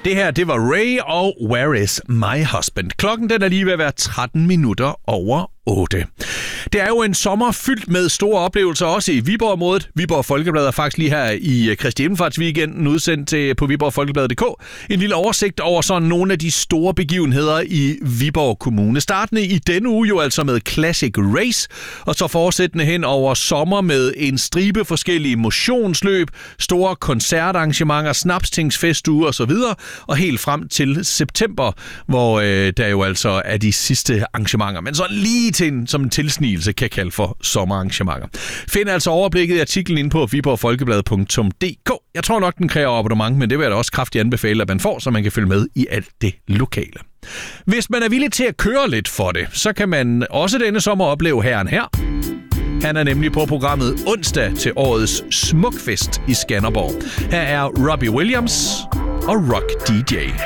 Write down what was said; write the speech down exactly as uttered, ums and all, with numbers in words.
Det her, det var Ray og Where is my husband? Klokken den er lige ved at være tretten minutter over otte. Det er jo en sommer fyldt med store oplevelser, også i Viborg-området. Viborg Folkeblad er faktisk lige her i Kristi Himmelfartsweekenden udsendt til på viborg folkebladet punktum d k en lille oversigt over sådan nogle af de store begivenheder i Viborg Kommune. Startende i denne uge jo altså med Classic Race, og så fortsættende hen over sommer med en stribe forskellige motionsløb, store koncertarrangementer, snapstingsfestuger osv., og helt frem til september, hvor øh, der jo altså er de sidste arrangementer. Men så lige til en, som en tilsnigelse kan kalde for sommerarrangementer. Find altså overblikket i artiklen inde på viborg folkebladet punktum d k. Jeg tror nok, den kræver abonnement, men det vil jeg da også kraftigt anbefale, at man får, så man kan følge med i alt det lokale. Hvis man er villig til at køre lidt for det, så kan man også denne sommer opleve herren her. Han er nemlig på programmet onsdag til årets Smukfest i Skanderborg. Her er Robbie Williams og Rock D J.